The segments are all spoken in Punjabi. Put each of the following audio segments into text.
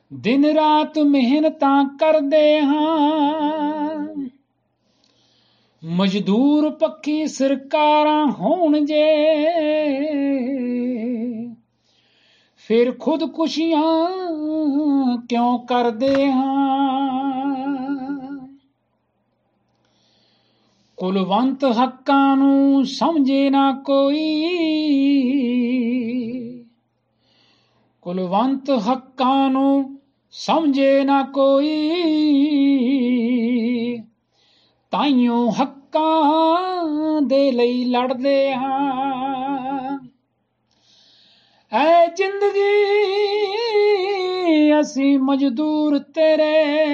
ਦਿਨ ਰਾਤ ਮਿਹਨਤਾਂ ਕਰਦੇ ਹਾਂ, ਮਜ਼ਦੂਰ ਪੱਕੀ ਸਰਕਾਰਾਂ ਹੋਣ ਜੇ, ਫਿਰ ਖੁਦਕੁਸ਼ੀਆਂ ਕਿਉਂ ਕਰਦੇ ਹਾਂ। ਕੁਲਵੰਤ ਹੱਕਾਂ ਨੂੰ ਸਮਝੇ ਨਾ ਕੋਈ, ਕੁਲਵੰਤ ਹੱਕਾਂ ਨੂੰ ਸਮਝੇ ਨਾ ਕੋਈ, ਤਾਈਓ ਹੱਕਾਂ ਦੇ ਲਈ ਲੜਦੇ ਹਾਂ। ਐ ਜ਼ਿੰਦਗੀ ਅਸੀਂ ਮਜ਼ਦੂਰ ਤੇਰੇ,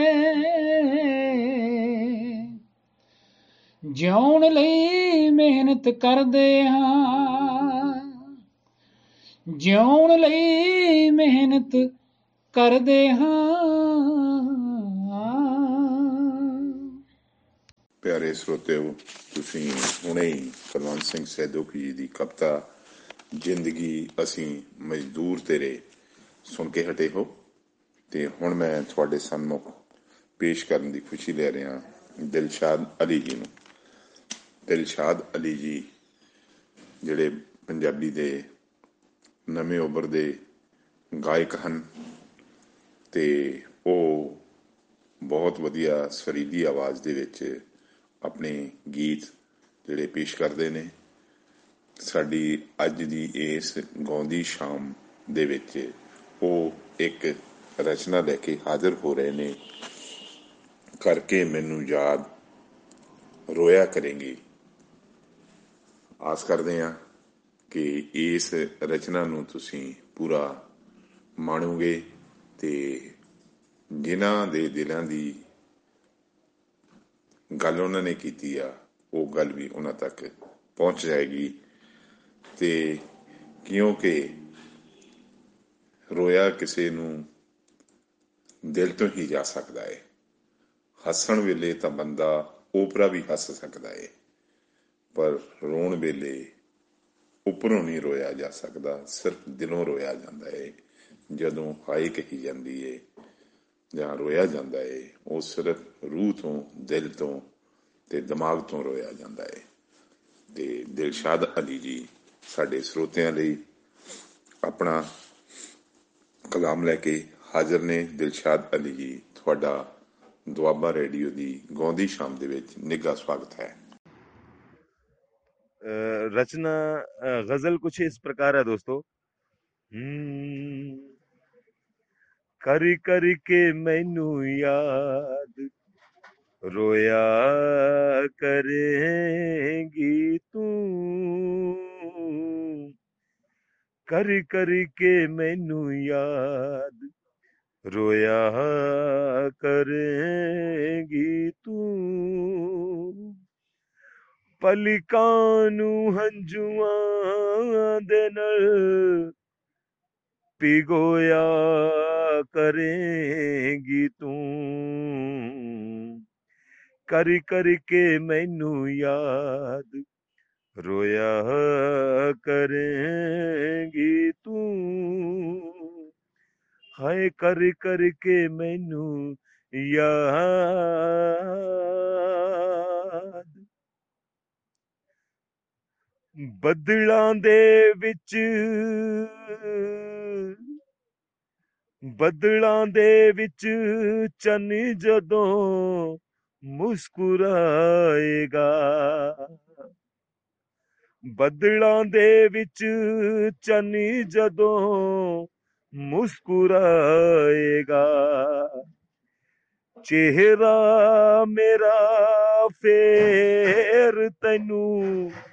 ਜਿਉਣ ਲਈ ਮਿਹਨਤ ਕਰਦੇ ਹਾਂ, ਜਿਉਣ ਲਈ ਮਿਹਨਤ ਕਰਦੇ ਹਾਂ। ਪਿਆਰੇ ਸਰੋਤਿਓ, ਤੁਸੀਂ ਹੁਣੇ ਹੀ ਕੁਲਵੰਤ ਸਿੰਘ ਸੈਦੋਕੀ ਜੀ ਦੀ ਕਵਿਤਾ ਜ਼ਿੰਦਗੀ ਅਸੀਂ ਮਜ਼ਦੂਰ ਤੇਰੇ ਸੁਣ ਕੇ ਹਟੇ ਹੋ, ਤੇ ਹੁਣ ਮੈਂ ਤੁਹਾਡੇ ਸਨਮੁਖ ਪੇਸ਼ ਕਰਨ ਦੀ ਖੁਸ਼ੀ ਲੈ ਰਿਹਾ ਦਿਲਸ਼ਾਦ ਅਲੀ ਜੀ ਨੂੰ। ਦਿਲਸ਼ਾਦ ਅਲੀ ਜੀ ਜਿਹੜੇ ਪੰਜਾਬੀ ਦੇ ਨਵੇਂ ਉਭਰਦੇ ਗਾਇਕ ਹਨ, ਤੇ ਉਹ ਬਹੁਤ ਵਧੀਆ ਸੁਰੀਲੀ ਆਵਾਜ਼ ਦੇ ਵਿੱਚ ਆਪਣੇ ਗੀਤ ਜਿਹੜੇ ਪੇਸ਼ ਕਰਦੇ ਨੇ। ਸਾਡੀ ਅੱਜ ਦੀ ਇਸ ਗਾਉਂਦੀ ਸ਼ਾਮ ਦੇ ਵਿੱਚ ਉਹ ਇੱਕ ਰਚਨਾ ਲੈ ਕੇ ਹਾਜ਼ਰ ਹੋ ਰਹੇ ਨੇ, ਕਰਕੇ ਮੈਨੂੰ ਯਾਦ ਰੋਇਆ ਕਰੇਂਗੀ। ਆਸ ਕਰਦੇ ਹਾਂ ਕਿ ਇਸ ਰਚਨਾ ਨੂੰ ਤੁਸੀਂ ਪੂਰਾ ਮਾਣੋਗੇ, ਤੇ ਜਿਨ੍ਹਾਂ ਦੇ ਦਿਲਾਂ ਦੀ ਗੱਲ ਉਹਨਾਂ ਨੇ ਕੀਤੀ ਆ ਉਹ ਗੱਲ ਵੀ ਉਹਨਾਂ ਤੱਕ ਪਹੁੰਚ ਜਾਏਗੀ। ਤੇ ਕਿਉਂਕਿ ਰੋਇਆ ਕਿਸੇ ਨੂੰ ਦਿਲ ਤੋਂ ਹੀ ਜਾ ਸਕਦਾ ਹੈ। ਹੱਸਣ ਵੇਲੇ ਤਾਂ ਬੰਦਾ ਓਪਰਾ ਵੀ ਹੱਸ ਸਕਦਾ ਹੈ, ਪਰ ਰੋਣ ਵੇਲੇ ਉੱਪਰੋਂ ਨਹੀਂ ਰੋਇਆ ਜਾ ਸਕਦਾ, ਸਿਰਫ ਦਿਲੋਂ ਰੋਇਆ ਜਾਂਦਾ ਹੈ। ਜਦੋਂ ਹਾਏ ਕਹੀ ਜਾਂਦੀ ਹੈ ਜਾਂ ਰੋਇਆ ਜਾਂਦਾ ਹੈ, ਉਹ ਸਿਰਫ ਰੂਹ ਤੋਂ, ਦਿਲ ਤੋਂ ਤੇ ਦਿਮਾਗ ਤੋਂ ਰੋਇਆ ਜਾਂਦਾ ਹੈ। ਤੇ ਦਿਲਸ਼ਾਦ ਅਲੀ ਜੀ ਸਾਡੇ ਸਰੋਤਿਆਂ ਲਈ ਆਪਣਾ ਕਲਾਮ ਲੈ ਕੇ ਹਾਜ਼ਰ ਨੇ। ਦਿਲਸ਼ਾਦ ਅਲੀ ਜੀ, ਤੁਹਾਡਾ ਦੁਆਬਾ ਰੇਡੀਓ ਦੀ ਗਾਉਂਦੀ ਸ਼ਾਮ ਦੇ ਵਿੱਚ ਨਿੱਘਾ ਸਵਾਗਤ ਹੈ। रचना गजल कुछ इस प्रकार है दोस्तों। कर कर के मैनू याद रोया करेंगी तू, कर कर के मैनू याद रोया करेंगी तू, ਪਲਿਕਾਂ ਨੂੰ ਹੰਝੂਆਂ ਦੇ ਨਾਲ ਪਿਗੋਇਆ ਕਰੇਂਗੀ ਤੂੰ, ਕਰ ਕਰ ਕੇ ਮੈਨੂੰ ਯਾਦ ਰੋਇਆ ਕਰੇਂਗੀ ਤੂੰ, ਹਾਏ ਕਰ ਕਰ ਕੇ ਮੈਨੂੰ ਯਾਦ। ਬੱਦਲਾਂ ਦੇ ਵਿੱਚ, ਬੱਦਲਾਂ ਦੇ ਵਿੱਚ ਚੰਨ ਜਦੋਂ ਮੁਸਕਰਾਏਗਾ, ਬੱਦਲਾਂ ਦੇ ਵਿੱਚ ਚੰਨ ਜਦੋਂ ਮੁਸਕਰਾਏਗਾ, ਚਿਹਰਾ ਮੇਰਾ ਫੇਰ ਤੈਨੂੰ